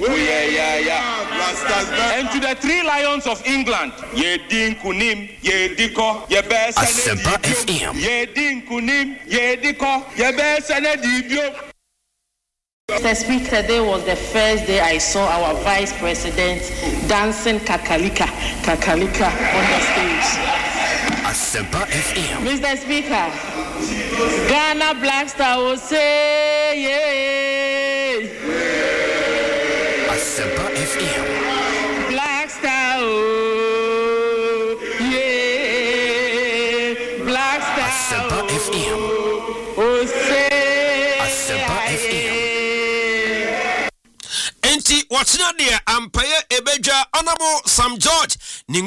And to the three lions of England, ye din kunim, ye diko, ye best ye din kunim, ye diko, ye best Mr. Speaker, today was the first day I saw our Vice President dancing kakalika on the stage. Mr. Speaker, Ghana Black Star will say, yeah. Black Star, oh, yeah. Black Star, oh, say, Enti, what's not there? Empire Ebeja Honorable Sam George